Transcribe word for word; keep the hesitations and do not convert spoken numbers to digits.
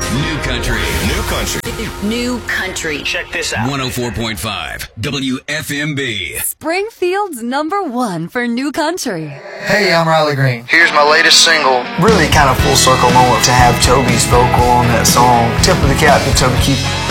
New country. New country. New country. Check this out. one oh four point five W F M B. Springfield's number one for new country. Hey, I'm Riley Green. Here's my latest single. Really kind of full circle moment to have Toby's vocal on that song. Tip of the cap to Toby Keith.